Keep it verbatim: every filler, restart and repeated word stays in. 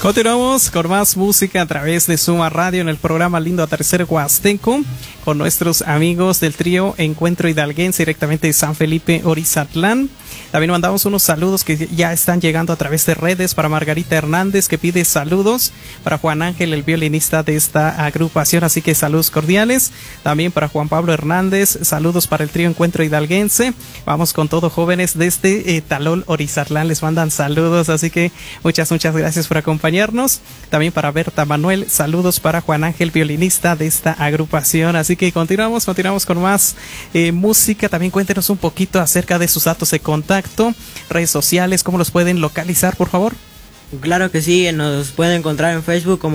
Continuamos con más música a través de Suma Radio en el programa Lindo Tercer Huasteco con nuestros amigos del trío Encuentro Hidalguense directamente de San Felipe Orizatlán. También mandamos unos saludos que ya están llegando a través de redes para Margarita Hernández, que pide saludos, para Juan Ángel, el violinista de esta agrupación, así que saludos cordiales. También para Juan Pablo Hernández, saludos para el trío Encuentro Hidalguense. Vamos con todo, jóvenes desde eh, Talol Orizatlán, les mandan saludos, así que muchas, muchas gracias por acompañarnos. También para Berta Manuel, saludos para Juan Ángel, violinista de esta agrupación. Así que continuamos, continuamos con más eh, música. También cuéntenos un poquito acerca de sus datos de contacto, redes sociales, cómo los pueden localizar, por favor. Claro que sí, nos pueden encontrar en Facebook como